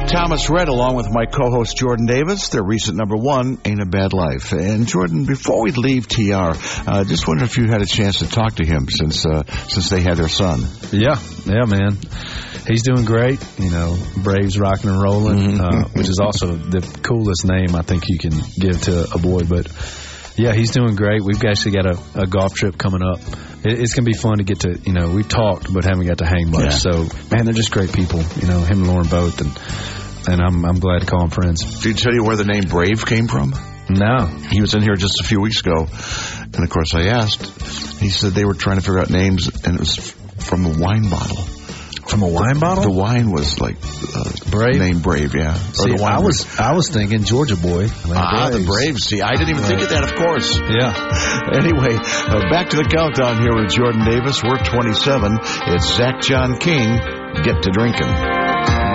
Thomas Rhett, along with my co-host Jordan Davis. Their recent number one, Ain't a Bad Life. And Jordan, before we leave TR, just wonder if you had a chance to talk to him since they had their son. Yeah, man. He's doing great. You know, Braves rocking and rolling, which is also the coolest name I think you can give to a boy. But yeah, he's doing great. We've actually got a golf trip coming up. It's going to be fun to get to, you know, we've talked but haven't got to hang much. Yeah. So, man, they're just great people. You know, him and Lauren both, and I'm glad to call them friends. Did he tell you where the name Brave came from? No. He was in here just a few weeks ago, and of course I asked. He said they were trying to figure out names, and it was from a wine bottle. From a wine bottle? The wine was like Brave? Name Brave, yeah. See, or the wine I was thinking Georgia boy. The Braves. See, I didn't even think of that, of course. Yeah. Anyway, back to the countdown here with Jordan Davis. We're 27. It's Zach John King. Get to drinking.